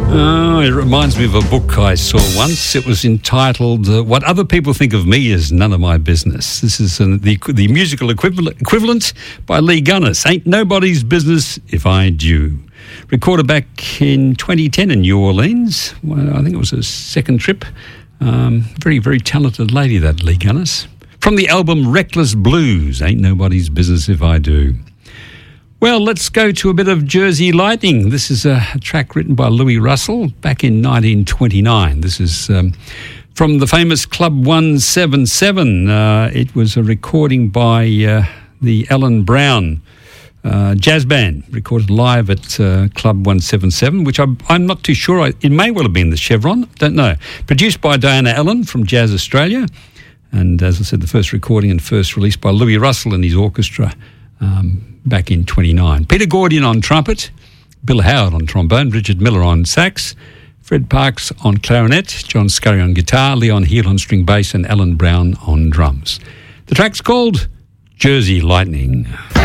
It reminds me of a book I saw once. It was entitled What Other People Think of Me Is None of My Business. This is the musical equivalent by Lee Gunness. Ain't Nobody's Business If I Do. Recorded back in 2010 in New Orleans. Well, I think it was a second trip. Very, very talented lady, that Lee Gunness. From the album Reckless Blues, Ain't Nobody's Business If I Do. Well, let's go to a bit of Jersey Lightning. This is a track written by Louis Russell back in 1929. This is from the famous Club 177. It was a recording by the Alan Brown jazz band, recorded live at Club 177, which I'm not too sure. It may well have been the Chevron, don't know. Produced by Diana Allen from Jazz Australia. And as I said, the first recording and first release by Louis Russell and his orchestra back in 29. Peter Gordian on trumpet, Bill Howard on trombone, Richard Miller on sax, Fred Parks on clarinet, John Scurry on guitar, Leon Heal on string bass, and Alan Brown on drums. The track's called Jersey Lightning.